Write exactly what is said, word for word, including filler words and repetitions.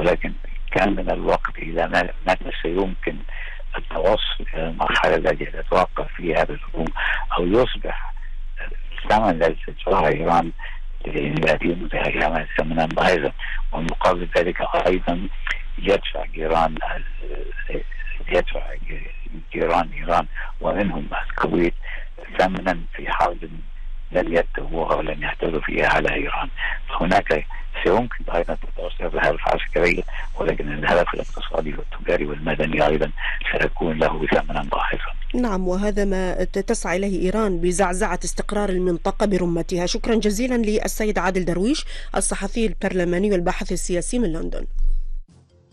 ولكن كان من الوقت إلى متى سيمكن التوصل إلى المرحلة التي تتوقف فيها الهجوم أو يصبح الثمن الذي تدفعه إيران للولايات المتحدة ثمنا باهظا، ومقابل ذلك أيضا يدفع إيران يدفع جيران إيران ومنهم الكويت ثمنا في حرب لن يتهموها ولن يحتلوا فيها على إيران. فهناك سيمكن أيضا التوصل إلى الهدف العسكري، ولكن الهدف الاقتصادي والتجاري والمدني أيضا سيكون له ثمنا باهظا. نعم، وهذا ما تسعى إليه إيران، بزعزعة استقرار المنطقة برمتها. شكرا جزيلا للسيد عادل درويش، الصحفي البرلماني والباحث السياسي من لندن.